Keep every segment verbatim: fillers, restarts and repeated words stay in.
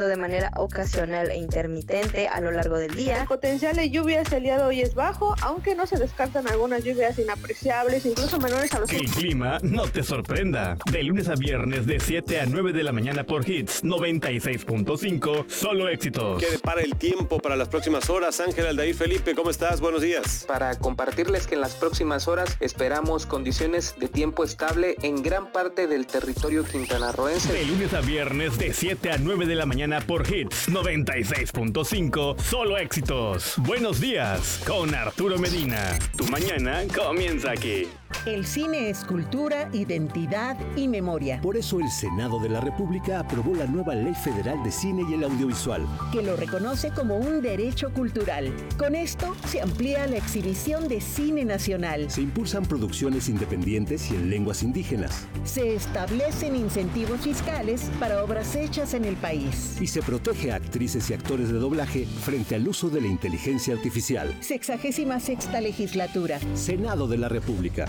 de manera ocasional e intermitente a lo largo del día. El potencial de lluvias el día de hoy es bajo, aunque no se descartan algunas lluvias inapreciables, incluso menores a los... Que el clima no te sorprenda. De lunes a viernes de siete a nueve de la mañana por Hits noventa y seis punto cinco, solo éxitos. ¿Qué depara el tiempo para las próximas horas? Ángel Aldair Felipe, ¿cómo estás? Buenos días. Para compartirles que en las próximas horas esperamos condiciones de tiempo estable en gran parte del territorio quintanarroense. De lunes a viernes de siete a nueve de la mañana por Hits noventa y seis punto cinco, solo éxitos. Buenos días con Arturo Medina. Tu mañana comienza aquí. El cine es cultura, identidad y memoria. Por eso el Senado de la República aprobó la nueva Ley Federal de Cine y el Audiovisual, que lo reconoce como un derecho cultural. Con esto se amplía la exhibición de cine nacional. Se impulsan producciones independientes y en lenguas indígenas. Se establecen incentivos fiscales para obras hechas en el país. Y se protege a actrices y actores de doblaje frente al uso de la inteligencia artificial. Sexagésima sexta legislatura. Senado de la República.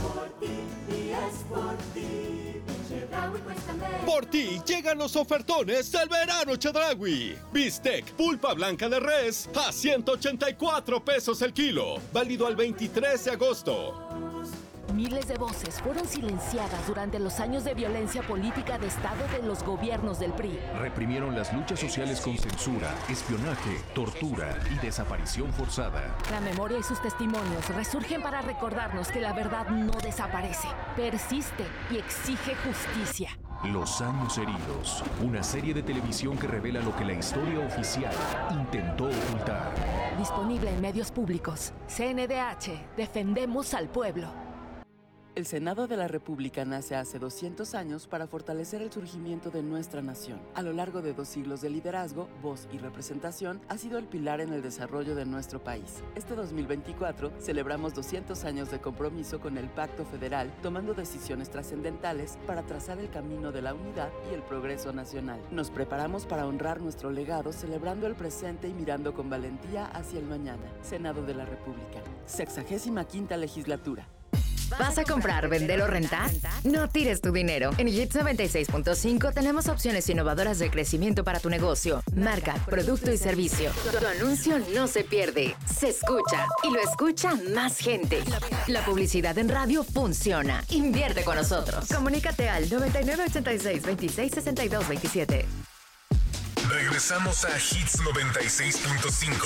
Por ti llegan los ofertones del verano Chedraui. Bistec pulpa blanca de res a ciento ochenta y cuatro pesos el kilo. Válido al veintitrés de agosto. Miles de voces fueron silenciadas durante los años de violencia política de Estado de los gobiernos del P R I. Reprimieron las luchas sociales con censura, espionaje, tortura y desaparición forzada. La memoria y sus testimonios resurgen para recordarnos que la verdad no desaparece, persiste y exige justicia. Los años heridos, una serie de televisión que revela lo que la historia oficial intentó ocultar. Disponible en medios públicos. C N D H, defendemos al pueblo. El Senado de la República nace hace doscientos años para fortalecer el surgimiento de nuestra nación. A lo largo de dos siglos de liderazgo, voz y representación, ha sido el pilar en el desarrollo de nuestro país. Este dos mil veinticuatro celebramos doscientos años de compromiso con el Pacto Federal, tomando decisiones trascendentales para trazar el camino de la unidad y el progreso nacional. Nos preparamos para honrar nuestro legado, celebrando el presente y mirando con valentía hacia el mañana. Senado de la República, sexagésima quinta legislatura. ¿Vas a comprar, vender o rentar? No tires tu dinero. En Hits noventa y seis punto cinco tenemos opciones innovadoras de crecimiento para tu negocio, marca, producto y servicio. Tu anuncio no se pierde, se escucha y lo escucha más gente. La publicidad en radio funciona. Invierte con nosotros. Comunícate al noventa y nueve ochenta y seis veintiséis sesenta y dos veintisiete. Regresamos a Hits noventa y seis punto cinco.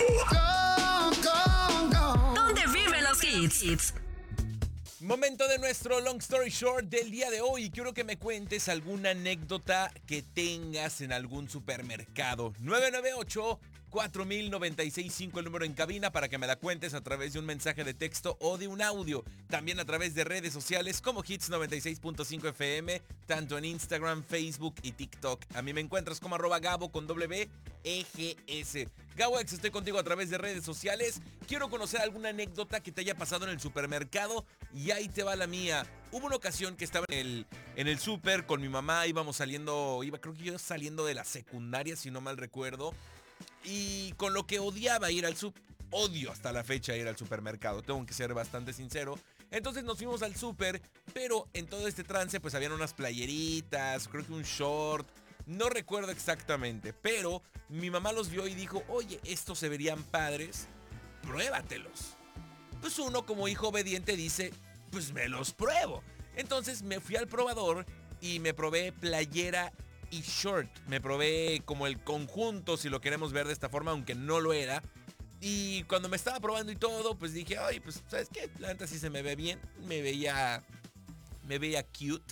¿Dónde viven los hits? Momento de nuestro Long Story Short del día de hoy. Quiero que me cuentes alguna anécdota que tengas en algún supermercado. nueve nueve ocho, cuatro mil, noventa y seis cinco el número en cabina para que me la cuentes a través de un mensaje de texto o de un audio. También a través de redes sociales como Hits noventa y seis punto cinco F M, tanto en Instagram, Facebook y TikTok. A mí me encuentras como arroba Gabo con W E G S. Gabo X, estoy contigo a través de redes sociales. Quiero conocer alguna anécdota que te haya pasado en el supermercado y ahí te va la mía. Hubo una ocasión que estaba en el, en el súper con mi mamá, íbamos saliendo, iba creo que yo saliendo de la secundaria, si no mal recuerdo. Y con lo que odiaba ir al súper, odio hasta la fecha ir al supermercado, tengo que ser bastante sincero. Entonces nos fuimos al súper, pero en todo este trance pues habían unas playeritas, creo que un short, no recuerdo exactamente. Pero mi mamá los vio y dijo, oye, estos se verían padres, pruébatelos. Pues uno como hijo obediente dice, pues me los pruebo. Entonces me fui al probador y me probé playera y short. Me probé como el conjunto, si lo queremos ver de esta forma, aunque no lo era. Y cuando me estaba probando y todo, pues dije, ay, pues, ¿sabes qué? La neta sí se me ve bien. Me veía... Me veía cute.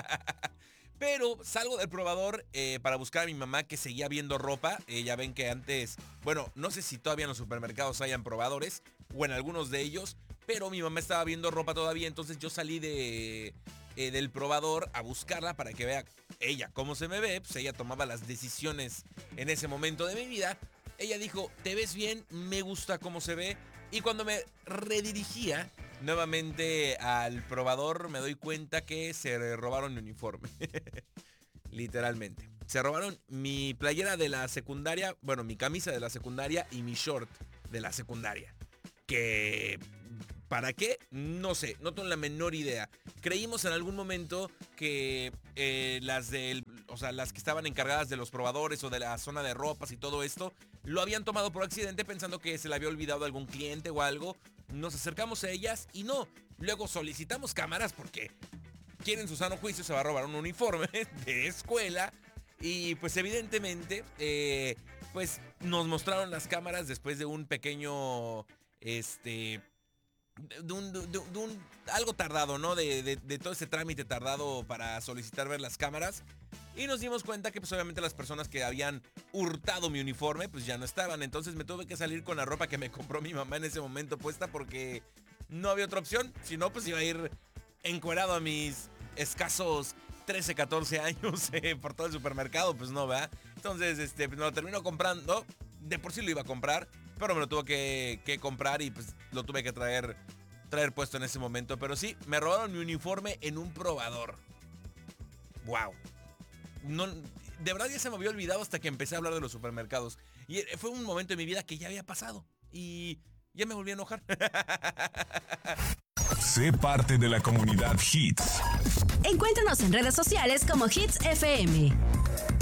Pero salgo del probador eh, para buscar a mi mamá, que seguía viendo ropa. Eh, ya ven que antes... Bueno, no sé si todavía en los supermercados hayan probadores, o en algunos de ellos, pero mi mamá estaba viendo ropa todavía. Entonces yo salí de... Eh, del probador a buscarla para que vea ella cómo se me ve. Pues ella tomaba las decisiones en ese momento de mi vida. Ella dijo, te ves bien, me gusta cómo se ve. Y cuando me redirigía nuevamente al probador, me doy cuenta que se robaron mi uniforme. Literalmente. Se robaron mi playera de la secundaria, bueno, mi camisa de la secundaria y mi short de la secundaria. Que ¿Para qué? No sé, no tengo la menor idea. Creímos en algún momento que eh, las del, o sea, las que estaban encargadas de los probadores o de la zona de ropas y todo esto, lo habían tomado por accidente pensando que se le había olvidado a algún cliente o algo. Nos acercamos a ellas y no. Luego solicitamos cámaras porque quieren su sano juicio, se va a robar un uniforme de escuela. Y pues evidentemente, eh, pues nos mostraron las cámaras después de un pequeño, este... De un, de, de un algo tardado, ¿no? De, de, de todo ese trámite tardado para solicitar ver las cámaras. Y nos dimos cuenta que pues obviamente las personas que habían hurtado mi uniforme pues ya no estaban. Entonces me tuve que salir con la ropa que me compró mi mamá en ese momento puesta porque no había otra opción. Si no, pues iba a ir encuerado a mis escasos trece, catorce años eh, por todo el supermercado. Pues no, ¿verdad? Entonces este, pues me lo termino comprando. De por sí lo iba a comprar, pero me lo tuve que, que comprar y pues lo tuve que traer, traer puesto en ese momento. Pero sí, me robaron mi uniforme en un probador. Wow. No, de verdad ya se me había olvidado hasta que empecé a hablar de los supermercados. Y fue un momento en mi vida que ya había pasado. Y ya me volví a enojar. Sé parte de la comunidad Hits. Encuéntranos en redes sociales como Hits F M.